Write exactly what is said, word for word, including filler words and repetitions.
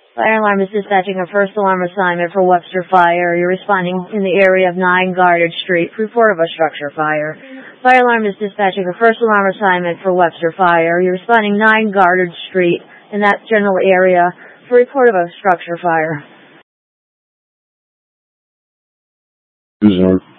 Fire alarm is dispatching a first alarm assignment for Webster Fire. You're responding in the area of nine Guarded Street, report of a structure fire. Fire alarm is dispatching a first alarm assignment for Webster Fire. You're responding nine Guarded Street in that general area for report of a structure fire. Is our